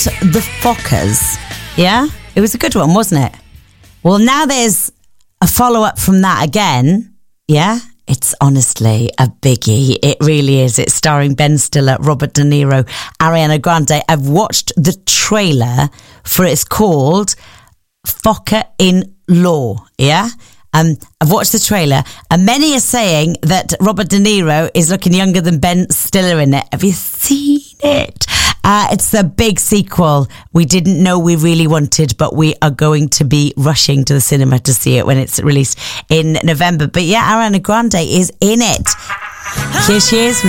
The Fockers. Yeah? It was a good one, wasn't it? Well, now there's a follow-up from that again. Yeah? It's honestly a biggie. It really is. It's starring Ben Stiller, Robert De Niro, Ariana Grande. I've watched the trailer for it's called Focker in Law. Yeah? I've watched the trailer, and many are saying that Robert De Niro is looking younger than Ben Stiller in it. Have you seen it? It's the big sequel we didn't know we really wanted, but we are going to be rushing to the cinema to see it when it's released in November. But yeah, Ariana Grande is in it. Here she is with